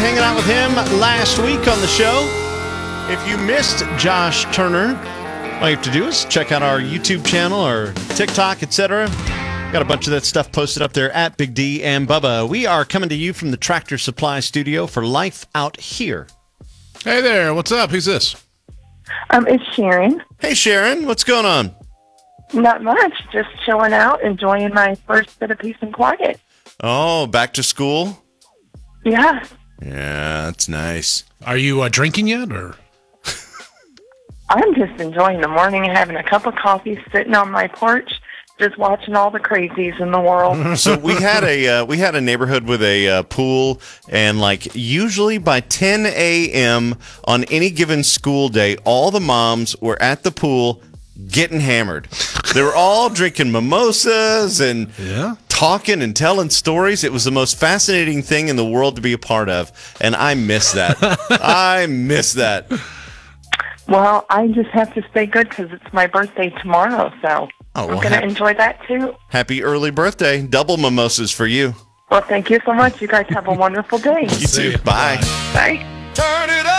hanging out with him last week on the show. If you missed Josh Turner, all you have to do is check out our YouTube channel or TikTok, etc. Got a bunch of that stuff posted up there at Big D and Bubba. We are coming to you from the Tractor Supply Studio for Life Out Here. Hey there, what's up? Who's this? It's Sharon. Hey, Sharon, what's going on? Not much. Just chilling out, enjoying my first bit of peace and quiet. Oh, back to school? Yeah. Yeah, that's nice. Are you drinking yet, or? I'm just enjoying the morning, having a cup of coffee, sitting on my porch, just watching all the crazies in the world. So we had a neighborhood with a pool, and like usually by 10 a.m. on any given school day, all the moms were at the pool getting hammered. They were all drinking mimosas and talking and telling stories. It was the most fascinating thing in the world to be a part of, and I miss that. I miss that. Well, I just have to stay good because it's my birthday tomorrow, so I'm going to enjoy that too. Happy early birthday. Double mimosas for you. Well, thank you so much. You guys have a wonderful day. You too. Bye. Bye. Turn it up.